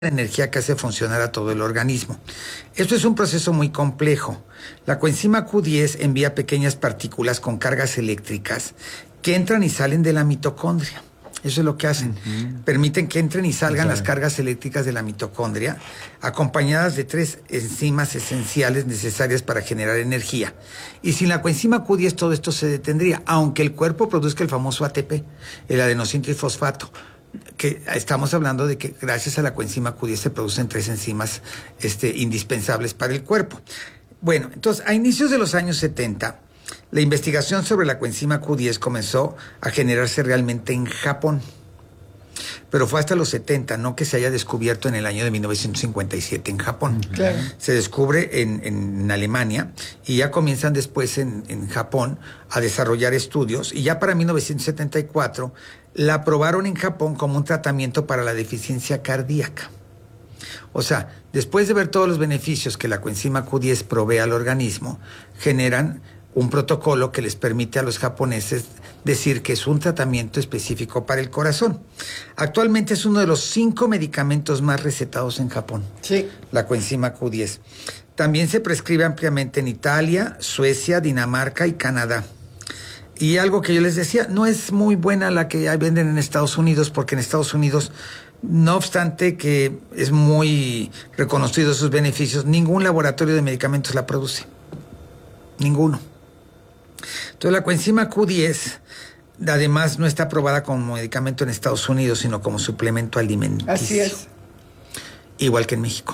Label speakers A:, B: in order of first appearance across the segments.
A: energía que hace funcionar a todo el organismo. Esto es un proceso muy complejo. La coenzima Q10 envía pequeñas partículas con cargas eléctricas que entran y salen de la mitocondria. Eso es lo que hacen. Permiten que entren y salgan las cargas eléctricas de la mitocondria, acompañadas de 3 enzimas esenciales necesarias para generar energía. Y sin la coenzima Q10 todo esto se detendría, aunque el cuerpo produzca el famoso ATP, el adenosín trifosfato, que estamos hablando de que gracias a la coenzima Q10 se producen 3 enzimas indispensables para el cuerpo. Bueno, entonces, a inicios de los años 70, la investigación sobre la coenzima Q10 comenzó a generarse realmente en Japón. Pero fue hasta los 70, no que se haya descubierto en el año de 1957 en Japón.
B: Claro.
A: Se descubre en Alemania y ya comienzan después en Japón a desarrollar estudios, y ya para 1974 la aprobaron en Japón como un tratamiento para la deficiencia cardíaca. O sea, después de ver todos los beneficios que la coenzima Q10 provee al organismo, generan un protocolo que les permite a los japoneses decir que es un tratamiento específico para el corazón. Actualmente es uno de los 5 medicamentos más recetados en Japón.
B: Sí.
A: La coenzima Q10. También se prescribe ampliamente en Italia, Suecia, Dinamarca y Canadá. Y algo que yo les decía, no es muy buena la que venden en Estados Unidos, porque en Estados Unidos, no obstante que es muy reconocido sus beneficios, ningún laboratorio de medicamentos la produce. Ninguno. Entonces la coenzima Q10 además no está aprobada como medicamento en Estados Unidos, sino como suplemento alimenticio.
B: Así es.
A: Igual que en México.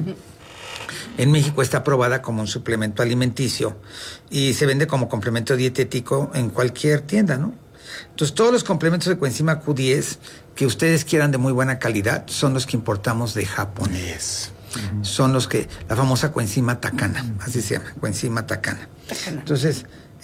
A: En México está aprobada como un suplemento alimenticio y se vende como complemento dietético en cualquier tienda, ¿no? Entonces todos los complementos de coenzima Q10 que ustedes quieran de muy buena calidad son los que importamos de Japón. Son los que, la famosa coenzima Takana, así se llama, coenzima Takana. Entonces,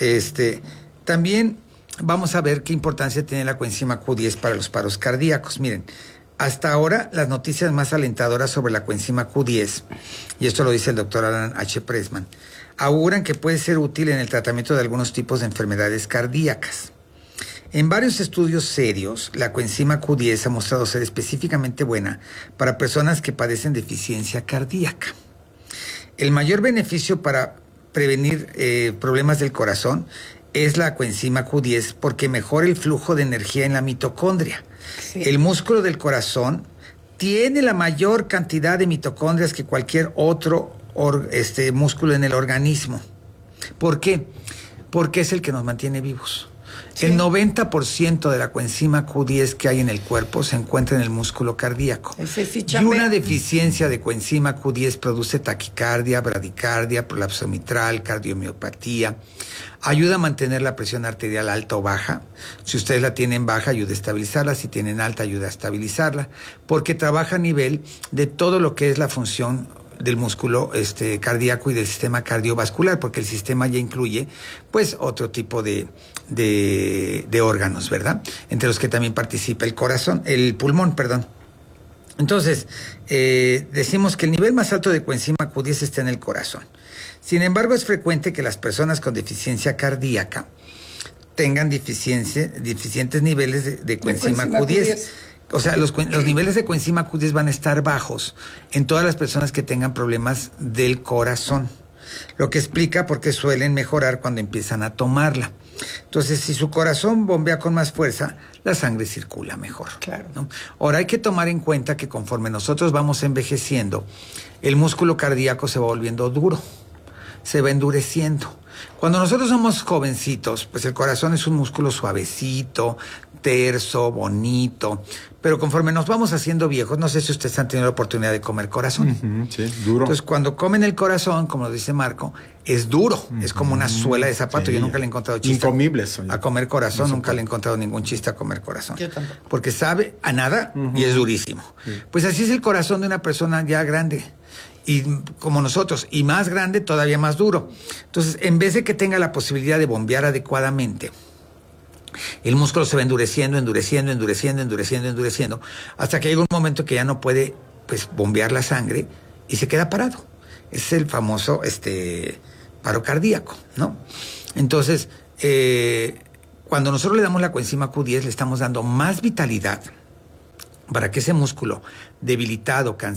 A: también vamos a ver qué importancia tiene la coenzima Q10 para los paros cardíacos. Miren, hasta ahora las noticias más alentadoras sobre la coenzima Q10, y esto lo dice el doctor Alan H. Pressman, auguran que puede ser útil en el tratamiento de algunos tipos de enfermedades cardíacas. En varios estudios serios, la coenzima Q10 ha mostrado ser específicamente buena para personas que padecen deficiencia cardíaca. El mayor beneficio para prevenir problemas del corazón es la coenzima Q10 porque mejora el flujo de energía en la mitocondria. Sí. El músculo del corazón tiene la mayor cantidad de mitocondrias que cualquier otro músculo en el organismo. ¿Por qué? Porque es el que nos mantiene vivos. Sí. El 90% de la coenzima Q10 que hay en el cuerpo se encuentra en el músculo cardíaco.
B: Sí,
A: y una deficiencia de coenzima Q10 produce taquicardia, bradicardia, prolapso mitral, cardiomiopatía. Ayuda a mantener la presión arterial alta o baja. Si ustedes la tienen baja, ayuda a estabilizarla. Si tienen alta, ayuda a estabilizarla. Porque trabaja a nivel de todo lo que es la función del músculo cardíaco y del sistema cardiovascular, porque el sistema ya incluye pues otro tipo de órganos, ¿verdad? Entre los que también participa el pulmón, perdón. Entonces, decimos que el nivel más alto de coenzima Q10 está en el corazón. Sin embargo, es frecuente que las personas con deficiencia cardíaca tengan deficientes niveles de coenzima Q10. O sea, los niveles de coenzima Q10 van a estar bajos en todas las personas que tengan problemas del corazón, lo que explica por qué suelen mejorar cuando empiezan a tomarla. Entonces, si su corazón bombea con más fuerza, la sangre circula mejor.
B: Claro.
A: ¿No? Ahora, hay que tomar en cuenta que conforme nosotros vamos envejeciendo, el músculo cardíaco se va volviendo duro, se va endureciendo. Cuando nosotros somos jovencitos, pues el corazón es un músculo suavecito, terso, bonito, pero conforme nos vamos haciendo viejos, no sé si ustedes han tenido la oportunidad de comer corazón.
C: Sí, duro.
A: Entonces, cuando comen el corazón, como lo dice Marco, es duro, es como una suela de zapato. Sí. Yo nunca le he encontrado chiste
C: incomibles
A: a comer corazón, nunca le he encontrado ningún chiste a comer corazón.
B: Yo tampoco.
A: Porque sabe a nada y es durísimo. Pues así es el corazón de una persona ya grande. Y como nosotros, y más grande, todavía más duro. Entonces, en vez de que tenga la posibilidad de bombear adecuadamente, el músculo se va endureciendo, hasta que llega un momento que ya no puede, pues, bombear la sangre y se queda parado. Es el famoso paro cardíaco, ¿no? Entonces, cuando nosotros le damos la coenzima Q10, le estamos dando más vitalidad para que ese músculo debilitado, cansado,